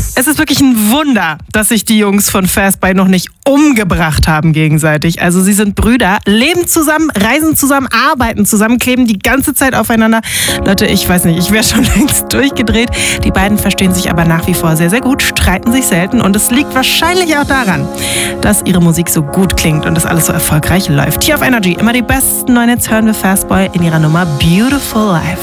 Es ist wirklich ein Wunder, dass sich die Jungs von Fastbite noch nicht umgebracht haben gegenseitig. Also sie sind Brüder, leben zusammen, reisen zusammen, arbeiten zusammen, kleben die ganze Zeit aufeinander. Leute, ich weiß nicht, ich wäre schon längst durchgedreht. Die beiden verstehen sich aber nach wie vor sehr, sehr gut, streiten sich selten und es liegt wahrscheinlich auch daran, dass ihre Musik so gut klingt und das alles so erfolgreich läuft. Hier auf Energy immer die besten neuen Hits hören wir Fastboy in ihrer Nummer Beautiful Life.